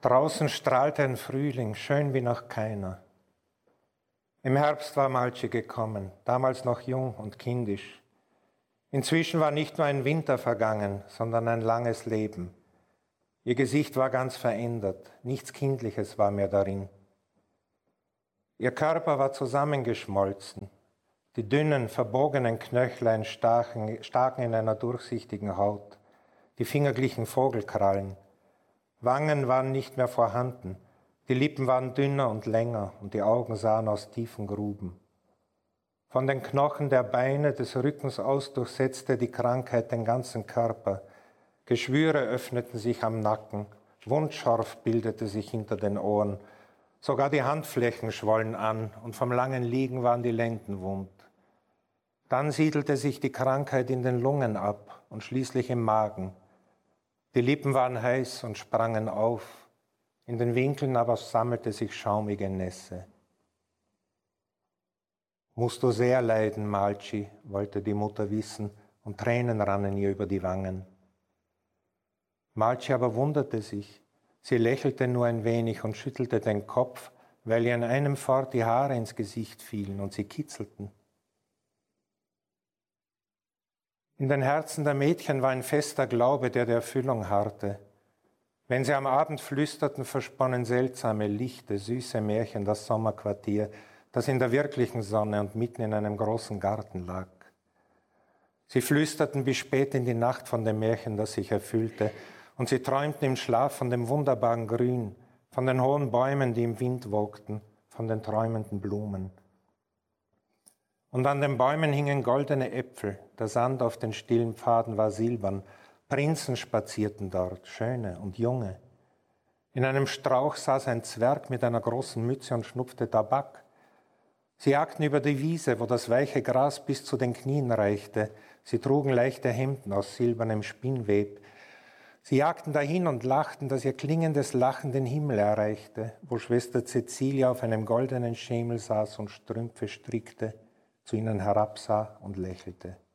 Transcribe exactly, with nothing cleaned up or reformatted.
Draußen strahlte ein Frühling, schön wie noch keiner. Im Herbst war Malchi gekommen, damals noch jung und kindisch. Inzwischen war nicht nur ein Winter vergangen, sondern ein langes Leben. Ihr Gesicht war ganz verändert, nichts Kindliches war mehr darin. Ihr Körper war zusammengeschmolzen. Die dünnen, verbogenen Knöchlein stachen, staken in einer durchsichtigen Haut. Die Finger glichen Vogelkrallen. Wangen waren nicht mehr vorhanden. Die Lippen waren dünner und länger und die Augen sahen aus tiefen Gruben. Von den Knochen der Beine, des Rückens aus durchsetzte die Krankheit den ganzen Körper. Geschwüre öffneten sich am Nacken, Wundschorf bildete sich hinter den Ohren. Sogar die Handflächen schwollen an und vom langen Liegen waren die Lenden wund. Dann siedelte sich die Krankheit in den Lungen ab und schließlich im Magen. Die Lippen waren heiß und sprangen auf, in den Winkeln aber sammelte sich schaumige Nässe. »Musst du sehr leiden, Malchi«, wollte die Mutter wissen, und Tränen rannen ihr über die Wangen. Malchi aber wunderte sich. Sie lächelte nur ein wenig und schüttelte den Kopf, weil ihr an einem Fort die Haare ins Gesicht fielen und sie kitzelten. In den Herzen der Mädchen war ein fester Glaube, der der Erfüllung harrte. Wenn sie am Abend flüsterten, versponnen seltsame, lichte, süße Märchen das Sommerquartier, das in der wirklichen Sonne und mitten in einem großen Garten lag. Sie flüsterten bis spät in die Nacht von dem Märchen, das sich erfüllte, und sie träumten im Schlaf von dem wunderbaren Grün, von den hohen Bäumen, die im Wind wogten, von den träumenden Blumen. Und an den Bäumen hingen goldene Äpfel, der Sand auf den stillen Pfaden war silbern, Prinzen spazierten dort, schöne und junge. In einem Strauch saß ein Zwerg mit einer großen Mütze und schnupfte Tabak. Sie jagten über die Wiese, wo das weiche Gras bis zu den Knien reichte. Sie trugen leichte Hemden aus silbernem Spinnweb. Sie jagten dahin und lachten, dass ihr klingendes Lachen den Himmel erreichte, wo Schwester Cäcilia auf einem goldenen Schemel saß und Strümpfe strickte, zu ihnen herabsah und lächelte.